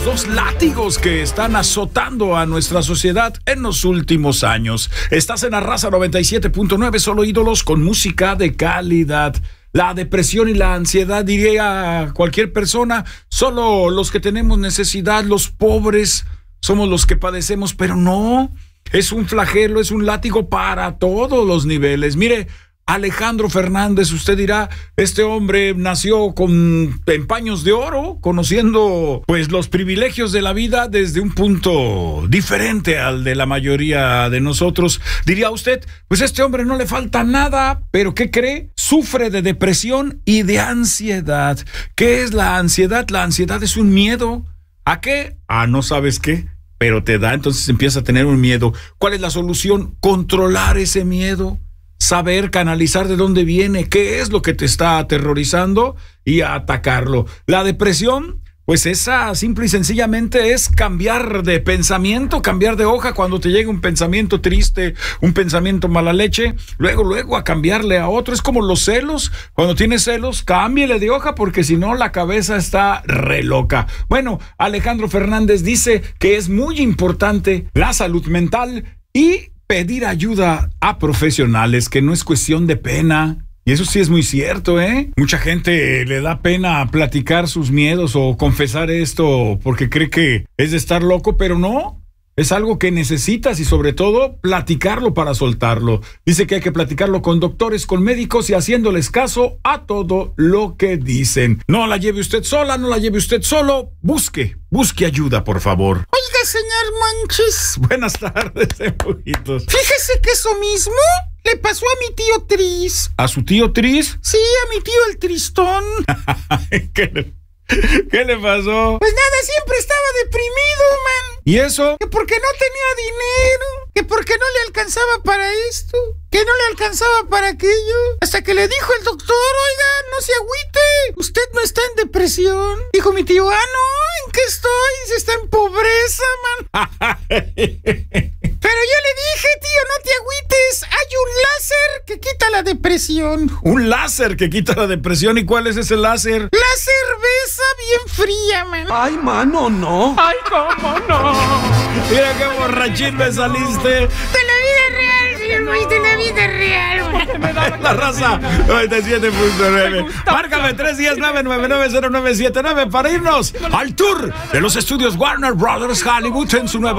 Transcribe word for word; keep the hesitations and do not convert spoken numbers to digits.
los dos látigos que están azotando a nuestra sociedad en los últimos años. Estás en Arrasa noventa y siete punto nueve, solo ídolos con música de calidad. La depresión y la ansiedad, diría cualquier persona, solo los que tenemos necesidad, los pobres, somos los que padecemos, pero no, es un flagelo, es un látigo para todos los niveles. Mire, Alejandro Fernández, usted dirá, este hombre nació con empaños de oro, conociendo pues los privilegios de la vida desde un punto diferente al de la mayoría de nosotros. Diría usted, pues este hombre no le falta nada, pero ¿qué cree? Sufre de depresión y de ansiedad. ¿Qué es la ansiedad? La ansiedad es un miedo. ¿A qué? Ah, no sabes qué, pero te da, entonces empieza a tener un miedo. ¿Cuál es la solución? Controlar ese miedo. Saber canalizar de dónde viene, qué es lo que te está aterrorizando y atacarlo. La depresión, pues esa simple y sencillamente es cambiar de pensamiento, cambiar de hoja. Cuando te llega un pensamiento triste, un pensamiento mala leche, luego, luego a cambiarle a otro. Es como los celos. Cuando tienes celos, cámbiale de hoja porque si no la cabeza está re loca. Bueno, Alejandro Fernández dice que es muy importante la salud mental y pedir ayuda a profesionales, que no es cuestión de pena. Y eso sí es muy cierto, ¿eh? Mucha gente le da pena platicar sus miedos o confesar esto porque cree que es de estar loco, pero no. Es algo que necesitas y sobre todo platicarlo para soltarlo. Dice que hay que platicarlo con doctores, con médicos y haciéndoles caso a todo lo que dicen. No la lleve usted sola, no la lleve usted solo. Busque, busque ayuda, por favor. Oiga, señor Monchis. Buenas tardes, empujitos. Fíjese que eso mismo le pasó a mi tío Tris. ¿A su tío Tris? Sí, a mi tío el Tristón. ¿Qué le, ¿Qué le pasó? Pues nada, siempre estaba deprimido, man. ¿Y eso? Que porque no tenía dinero, que porque no le alcanzaba para esto, que no le alcanzaba para aquello. Hasta que le dijo el doctor, oiga, no se agüite, usted no está en depresión. Dijo mi tío, ah, no, ¿en qué estoy? Se está en pobreza, man. Pero yo le dije, tío, no te agüites, hay un láser que quita la depresión. ¿Un láser que quita la depresión? ¿Y cuál es ese láser? La cerveza bien fría, man. Ay, mano, no. Ay, cómo no. Mira qué borrachín me saliste. De la vida real, señor Mois, de la vida real. La Raza noventa y siete punto nueve. Márcame tres uno cero nueve nueve nueve cero nueve siete nueve para irnos al tour de los estudios Warner Brothers Hollywood en su nueva